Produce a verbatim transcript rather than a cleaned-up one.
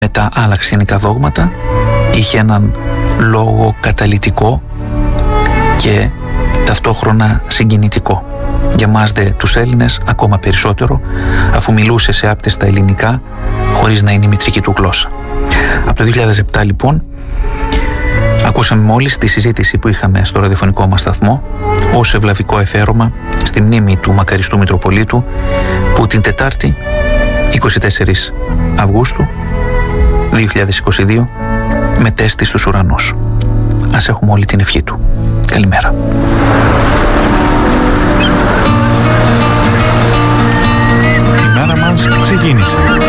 με τα άλλα χριστιανικά δόγματα, είχε έναν λόγο καταλυτικό και ταυτόχρονα συγκινητικό. Για μας δε τους Έλληνες ακόμα περισσότερο, αφού μιλούσε σε άπτεστα ελληνικά χωρίς να είναι η μητρική του γλώσσα. Από το δύο χιλιάδες επτά λοιπόν ακούσαμε μόλις τη συζήτηση που είχαμε στο ραδιοφωνικό μας σταθμό ως ευλαβικό εφαίρωμα στη μνήμη του μακαριστού Μητροπολίτου που την Τετάρτη είκοσι τέσσερις Αυγούστου δύο χιλιάδες είκοσι δύο μετέστη στους ουρανούς. Ας έχουμε όλη την ευχή του. Καλημέρα. Η μέρα μας ξεκίνησε.